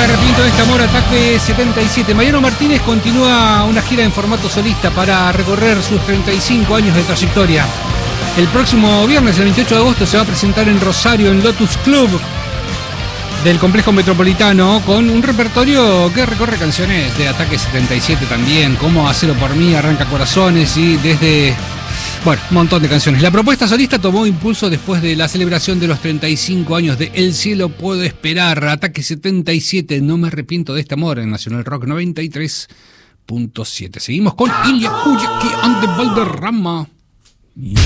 me arrepiento de este amor, Ataque 77. Mariano Martínez continúa una gira en formato solista para recorrer sus 35 años de trayectoria. El próximo viernes, el 28 de agosto, se va a presentar en Rosario, en Lotus Club del Complejo Metropolitano, con un repertorio que recorre canciones de Ataque 77 también, como Hacelo por mí, Arranca Corazones y desde... Bueno, un montón de canciones. La propuesta solista tomó impulso después de la celebración de los 35 años de El cielo puedo esperar. Ataque 77, no me arrepiento de este amor, en Nacional Rock 93.7. Seguimos con Ilya Kuyaki and the Valderrama.